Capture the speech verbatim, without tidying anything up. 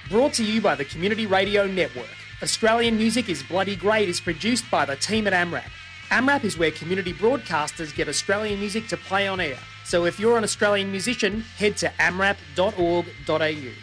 Brought to you by the Community Radio Network. Australian Music is Bloody Great is produced by the team at AMRAP. AMRAP is where community broadcasters get Australian music to play on air. So if you're an Australian musician, head to amrap dot org dot a u.